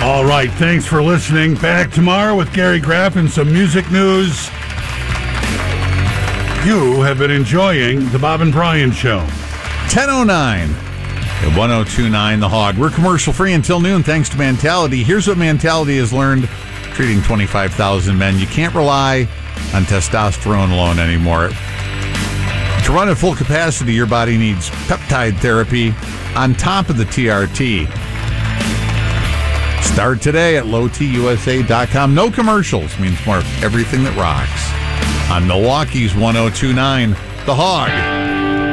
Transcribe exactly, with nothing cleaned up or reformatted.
All right, thanks for listening. Back tomorrow with Gary Graff and some music news. You have been enjoying the Bob and Brian Show. ten oh nine at one oh two point nine The Hog. We're commercial free until noon thanks to Mentality. Here's what Mentality has learned treating twenty-five thousand men. You can't rely on testosterone alone anymore. To run at full capacity, your body needs peptide therapy on top of the T R T. Start today at low t u s a dot com. No commercials means more of everything that rocks. On Milwaukee's one oh two point nine The Hog.